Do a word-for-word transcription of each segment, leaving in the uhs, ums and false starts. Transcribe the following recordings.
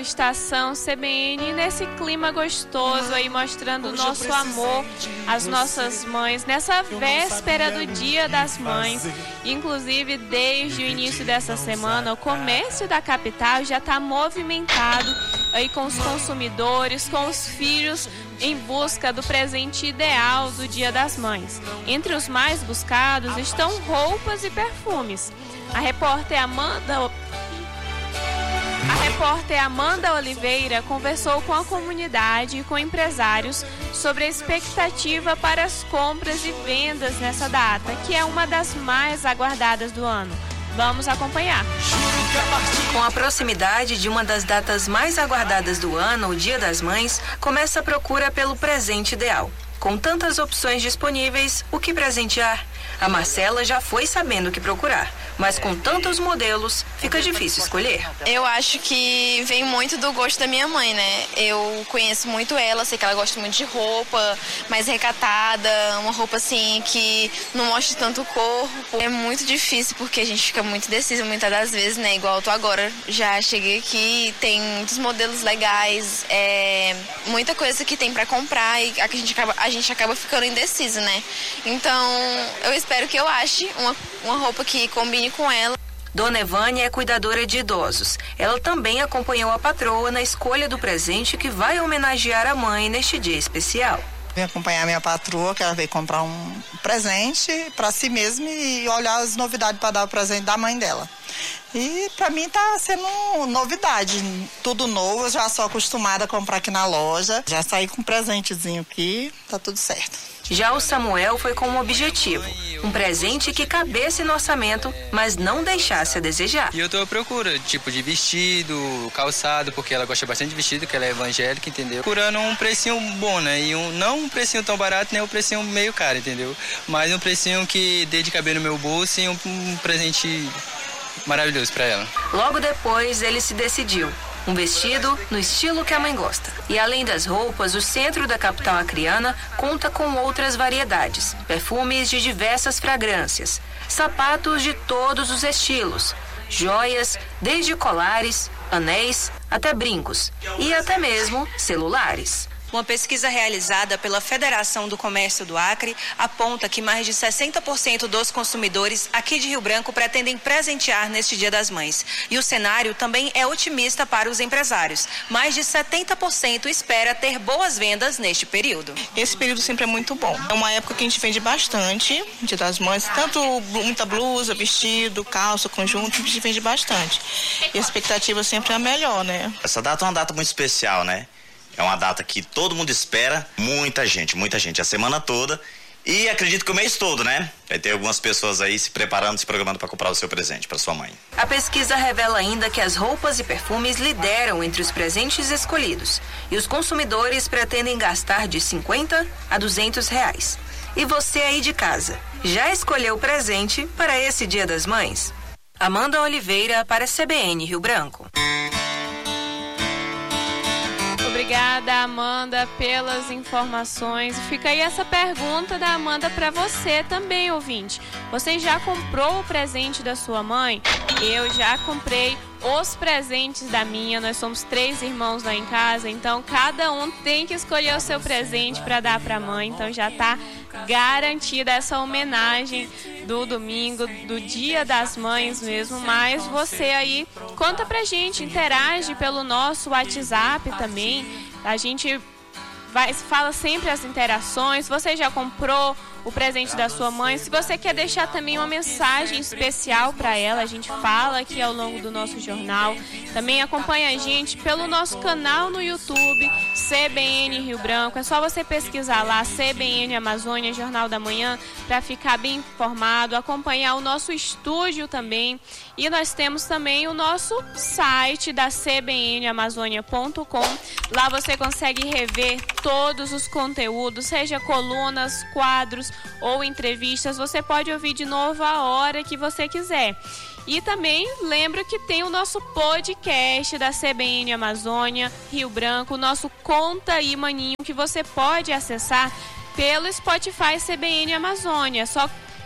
Estação C B N, nesse clima gostoso aí, mostrando o nosso amor às nossas mães, nessa véspera do Dia das Mães. Inclusive, desde o início dessa semana, o comércio da capital já está movimentado aí com os consumidores, com os filhos, em busca do presente ideal do Dia das Mães. Entre os mais buscados estão roupas e perfumes. A repórter Amanda... A repórter Amanda Oliveira conversou com a comunidade e com empresários sobre a expectativa para as compras e vendas nessa data, que é uma das mais aguardadas do ano. Vamos acompanhar. Com a proximidade de uma das datas mais aguardadas do ano, o Dia das Mães, começa a procura pelo presente ideal. Com tantas opções disponíveis, o que presentear? A Marcela já foi sabendo o que procurar, mas com tantos modelos, fica difícil escolher. Eu acho que vem muito do gosto da minha mãe, né? Eu conheço muito ela, sei que ela gosta muito de roupa mais recatada, uma roupa assim que não mostre tanto o corpo. É muito difícil porque a gente fica muito indecisa muitas das vezes, né? Igual eu tô agora, já cheguei aqui, tem muitos modelos legais, é, muita coisa que tem pra comprar e a gente acaba, a gente acaba ficando indecisa, né? Então, eu espero que eu ache uma, uma roupa que combine com ela. Dona Evânia é cuidadora de idosos. Ela também acompanhou a patroa na escolha do presente que vai homenagear a mãe neste dia especial. Vim acompanhar a minha patroa, que ela veio comprar um presente para si mesma e olhar as novidades para dar o presente da mãe dela. E para mim tá sendo novidade, tudo novo, eu já sou acostumada a comprar aqui na loja. Já saí com um presentezinho aqui, tá tudo certo. Já o Samuel foi com um objetivo, um presente que cabesse no orçamento, mas não deixasse a desejar. E eu tô à procura, tipo, de vestido, calçado, porque ela gosta bastante de vestido, que ela é evangélica, entendeu? Procurando um precinho bom, né? E um, não um precinho tão barato, nem um precinho meio caro, entendeu? Mas um precinho que dê de caber no meu bolso e um, um presente maravilhoso para ela. Logo depois, ele se decidiu. Um vestido no estilo que a mãe gosta. E além das roupas, o centro da capital acreana conta com outras variedades. Perfumes de diversas fragrâncias, sapatos de todos os estilos, joias, desde colares, anéis até brincos e até mesmo celulares. Uma pesquisa realizada pela Federação do Comércio do Acre aponta que mais de sessenta por cento dos consumidores aqui de Rio Branco pretendem presentear neste Dia das Mães. E o cenário também é otimista para os empresários. Mais de setenta por cento espera ter boas vendas neste período. Esse período sempre é muito bom. É uma época que a gente vende bastante, Dia das Mães, tanto muita blusa, vestido, calça, conjunto, a gente vende bastante. E a expectativa sempre é a melhor, né? Essa data é uma data muito especial, né? É uma data que todo mundo espera, muita gente, muita gente, a semana toda e acredito que o mês todo, né? Vai ter algumas pessoas aí se preparando, se programando para comprar o seu presente para sua mãe. A pesquisa revela ainda que as roupas e perfumes lideram entre os presentes escolhidos e os consumidores pretendem gastar de cinquenta a duzentos reais. E você aí de casa, já escolheu o presente para esse Dia das Mães? Amanda Oliveira para C B N Rio Branco. Obrigada, Amanda, pelas informações. Fica aí essa pergunta da Amanda para você também, ouvinte. Você já comprou o presente da sua mãe? Eu já comprei os presentes da minha. Nós somos três irmãos lá em casa, então cada um tem que escolher o seu presente para dar para a mãe. Então já está garantida essa homenagem do domingo, do Dia das Mães mesmo. Mas você aí, conta pra gente, interage pelo nosso WhatsApp também. A gente vai, fala sempre as interações. Você já comprou o presente da sua mãe? Se você quer deixar também uma mensagem especial para ela, a gente fala aqui ao longo do nosso jornal. Também acompanha a gente pelo nosso canal no YouTube, C B N Rio Branco. É só você pesquisar lá, C B N Amazônia, Jornal da Manhã, para ficar bem informado, acompanhar o nosso estúdio também. E nós temos também o nosso site da c b n amazônia ponto com. Lá você consegue rever todos os conteúdos, seja colunas, quadros ou entrevistas. Você pode ouvir de novo a hora que você quiser. E também lembro que tem o nosso podcast da C B N Amazônia Rio Branco, o nosso Conta aí Maninho, que você pode acessar pelo Spotify C B N Amazônia. É só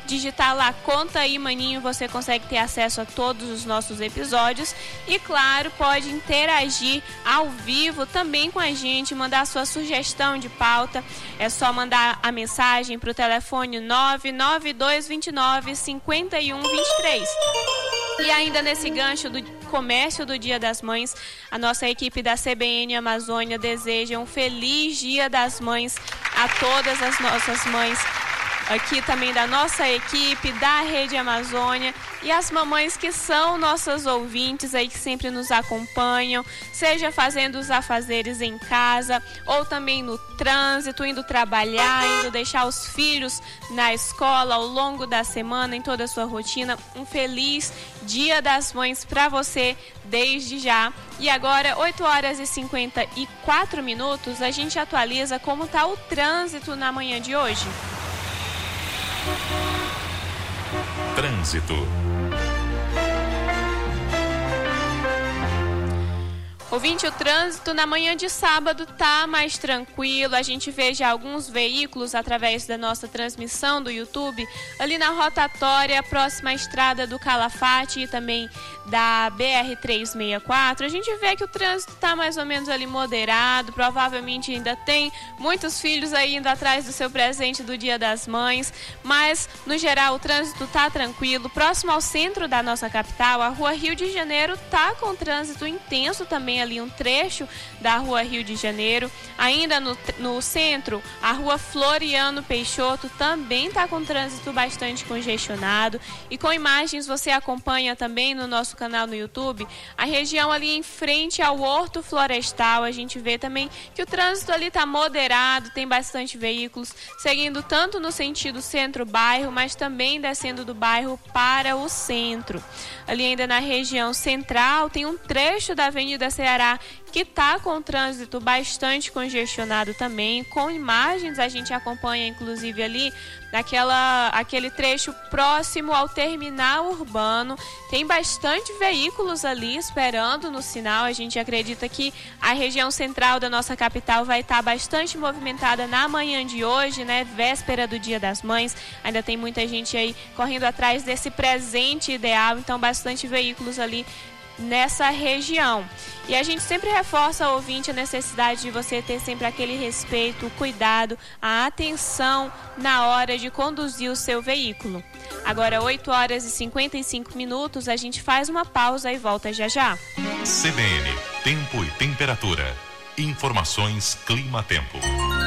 digitar lá Conta aí Maninho, você consegue ter acesso a todos os nossos episódios e, claro, pode interagir ao vivo também com a gente, mandar sua sugestão de pauta. É só mandar a mensagem para o telefone nove nove dois dois nove, cinco um dois três. E ainda nesse gancho do comércio do Dia das Mães, a nossa equipe da C B N Amazônia deseja um feliz Dia das Mães a todas as nossas mães, aqui também da nossa equipe, da Rede Amazônia, e as mamães que são nossas ouvintes aí, que sempre nos acompanham, seja fazendo os afazeres em casa, ou também no trânsito, indo trabalhar, indo deixar os filhos na escola ao longo da semana, em toda a sua rotina. Um feliz Dia das Mães para você desde já. E agora, oito horas e cinquenta e quatro minutos, a gente atualiza como está o trânsito na manhã de hoje. Trânsito. Ouvinte, o trânsito na manhã de sábado tá mais tranquilo. A gente vê já alguns veículos através da nossa transmissão do YouTube, ali na rotatória, próxima à estrada do Calafate e também da B R trezentos e sessenta e quatro. A gente vê que o trânsito tá mais ou menos ali moderado, provavelmente ainda tem muitos filhos aí indo atrás do seu presente do Dia das Mães, mas no geral o trânsito tá tranquilo. Próximo ao centro da nossa capital, a Rua Rio de Janeiro tá com trânsito intenso também, ali um trecho da Rua Rio de Janeiro. Ainda no, no centro, a Rua Floriano Peixoto também está com trânsito bastante congestionado, e com imagens você acompanha também no nosso canal no YouTube a região ali em frente ao Horto Florestal. A gente vê também que o trânsito ali está moderado, tem bastante veículos seguindo tanto no sentido centro-bairro, mas também descendo do bairro para o centro. Ali ainda na região central tem um trecho da Avenida Ceará que está com o trânsito bastante congestionado também. Com imagens a gente acompanha inclusive ali naquela, aquele trecho próximo ao terminal urbano. Tem bastante veículos ali esperando no sinal. A gente acredita que a região central da nossa capital vai estar bastante movimentada na manhã de hoje, né? Véspera do Dia das Mães. Ainda tem muita gente aí correndo atrás desse presente ideal, então bastante veículos ali nessa região. E a gente sempre reforça ao ouvinte a necessidade de você ter sempre aquele respeito, o cuidado, a atenção na hora de conduzir o seu veículo. Agora, oito horas e cinquenta e cinco minutos, a gente faz uma pausa e volta já já. C B N, tempo e temperatura. Informações Clima-Tempo.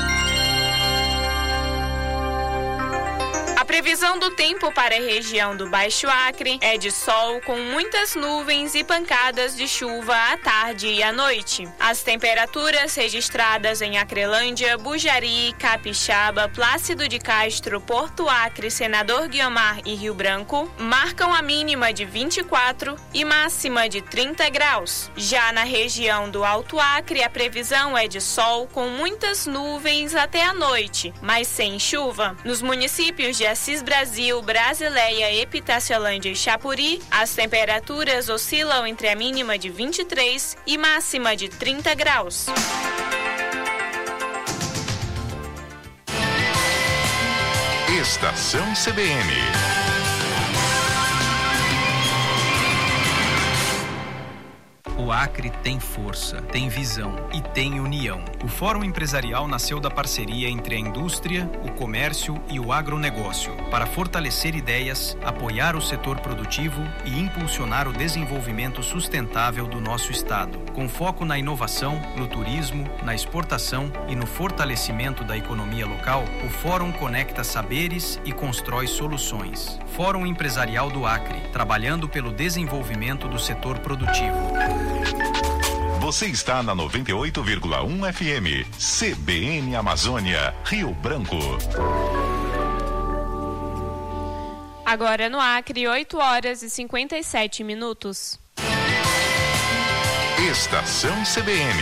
A previsão do tempo para a região do Baixo Acre é de sol com muitas nuvens e pancadas de chuva à tarde e à noite. As temperaturas registradas em Acrelândia, Bujari, Capixaba, Plácido de Castro, Porto Acre, Senador Guiomar e Rio Branco marcam a mínima de vinte e quatro e máxima de trinta graus. Já na região do Alto Acre, a previsão é de sol com muitas nuvens até a noite, mas sem chuva. Nos municípios de Assis Brasil, Brasileia, Epitaciolândia e Chapuri, as temperaturas oscilam entre a mínima de vinte e três e máxima de trinta graus. Estação C B N. O Acre tem força, tem visão e tem união. O Fórum Empresarial nasceu da parceria entre a indústria, o comércio e o agronegócio, para fortalecer ideias, apoiar o setor produtivo e impulsionar o desenvolvimento sustentável do nosso estado, com foco na inovação, no turismo, na exportação e no fortalecimento da economia local. O Fórum conecta saberes e constrói soluções. Fórum Empresarial do Acre, trabalhando pelo desenvolvimento do setor produtivo. Você está na noventa e oito vírgula um F M, C B N Amazônia, Rio Branco. Agora no Acre, oito horas e cinquenta e sete minutos. Estação C B N.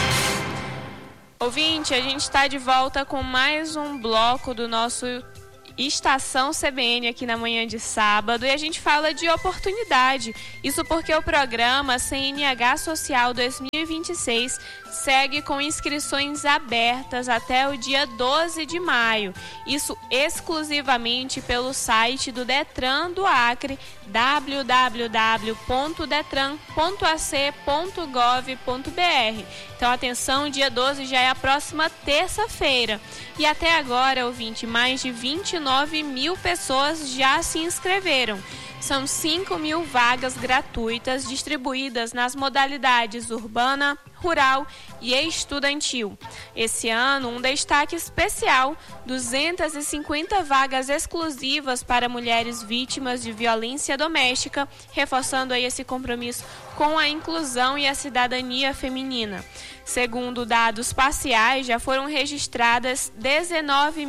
Ouvinte, a gente está de volta com mais um bloco do nosso Estação C B N aqui na manhã de sábado e a gente fala de oportunidade. Isso porque o programa C N H Social dois mil e vinte e seis segue com inscrições abertas até o dia doze de maio. Isso exclusivamente pelo site do Detran do Acre, w w w ponto detran ponto a c ponto gov ponto b r. Então, atenção, dia doze já é a próxima terça-feira. E até agora, ouvinte, mais de vinte e nove mil pessoas já se inscreveram. São cinco mil vagas gratuitas distribuídas nas modalidades urbana, rural e estudantil. Esse ano, um destaque especial, duzentas e cinquenta vagas exclusivas para mulheres vítimas de violência doméstica, reforçando aí esse compromisso com a inclusão e a cidadania feminina. Segundo dados parciais, já foram registradas dezenove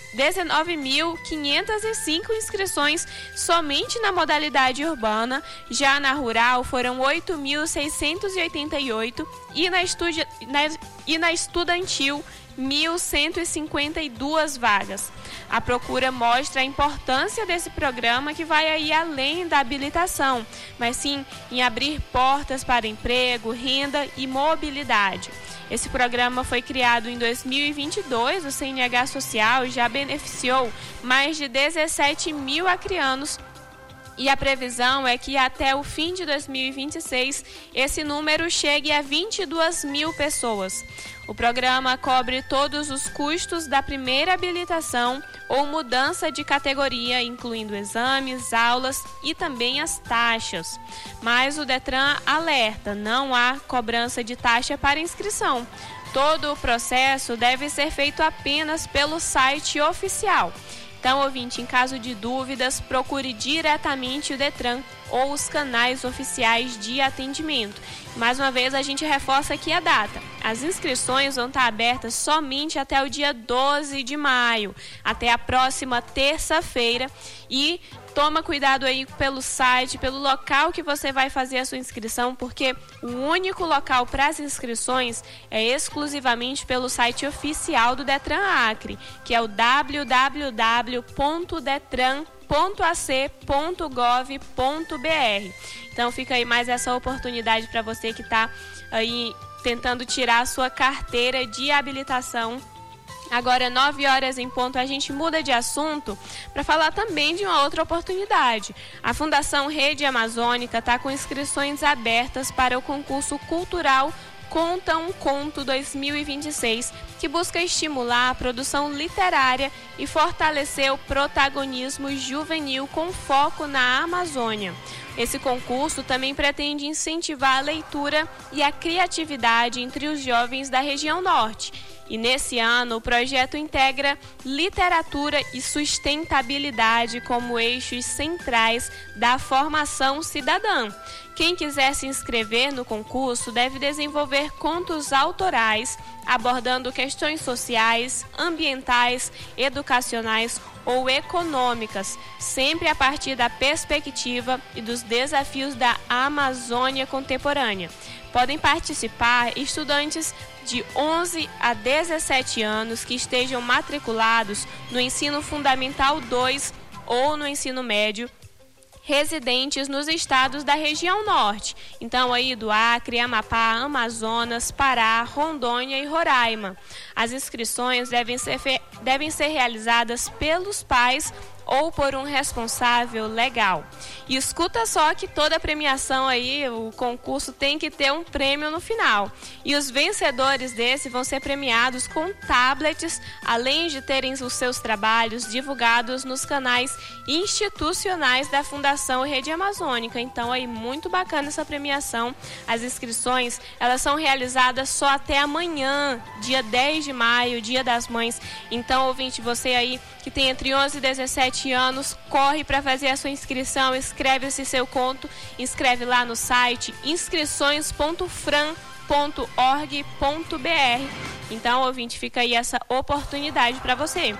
mil quinhentas e cinco inscrições somente na modalidade urbana. Já na rural foram oito mil seiscentos e oitenta e oito e na, estudi- na, e na estudantil mil cento e cinquenta e duas vagas. A procura mostra a importância desse programa, que vai aí além da habilitação, mas sim em abrir portas para emprego, renda e mobilidade. Esse programa foi criado em dois mil e vinte e dois, o C N H Social já beneficiou mais de dezessete mil acreanos e a previsão é que até o fim de dois mil e vinte e seis esse número chegue a vinte e duas mil pessoas. O programa cobre todos os custos da primeira habilitação ou mudança de categoria, incluindo exames, aulas e também as taxas. Mas o Detran alerta, não há cobrança de taxa para inscrição. Todo o processo deve ser feito apenas pelo site oficial. Então, ouvinte, em caso de dúvidas, procure diretamente o Detran ou os canais oficiais de atendimento. Mais uma vez, a gente reforça aqui a data. As inscrições vão estar abertas somente até o dia doze de maio, até a próxima terça-feira. E toma cuidado aí pelo site, pelo local que você vai fazer a sua inscrição, porque o único local para as inscrições é exclusivamente pelo site oficial do Detran Acre, que é o w w w ponto detran ponto a c ponto gov ponto b r. Então fica aí mais essa oportunidade para você que está aí tentando tirar a sua carteira de habilitação. Agora, nove horas em ponto, a gente muda de assunto para falar também de uma outra oportunidade. A Fundação Rede Amazônica está com inscrições abertas para o concurso cultural Conta um Conto dois mil e vinte e seis, que busca estimular a produção literária e fortalecer o protagonismo juvenil com foco na Amazônia. Esse concurso também pretende incentivar a leitura e a criatividade entre os jovens da região norte. E nesse ano, o projeto integra literatura e sustentabilidade como eixos centrais da formação cidadã. Quem quiser se inscrever no concurso deve desenvolver contos autorais, abordando questões sociais, ambientais, educacionais ou econômicas, sempre a partir da perspectiva e dos desafios da Amazônia contemporânea. Podem participar estudantes de onze a dezessete anos que estejam matriculados no ensino fundamental dois ou no ensino médio, residentes nos estados da região norte, então aí do Acre, Amapá, Amazonas, Pará, Rondônia e Roraima. As inscrições devem ser, fe... devem ser realizadas pelos pais ou por um responsável legal. E escuta só que toda premiação aí, o concurso tem que ter um prêmio no final. E os vencedores desse vão ser premiados com tablets, além de terem os seus trabalhos divulgados nos canais institucionais da Fundação Rede Amazônica. Então aí, muito bacana essa premiação. As inscrições, elas são realizadas só até amanhã, dia dez de maio, Dia das Mães. Então, ouvinte, você aí que tem entre onze e dezessete anos, corre para fazer a sua inscrição, escreve esse seu conto, inscreve lá no site inscrições ponto fran ponto org ponto b r. Então, ouvinte, fica aí essa oportunidade para você.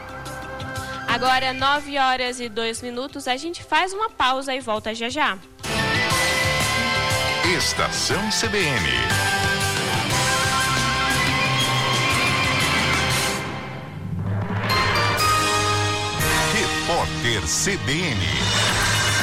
Agora, nove horas e dois minutos, a gente faz uma pausa e volta já já. Estação C B N. ser C B N.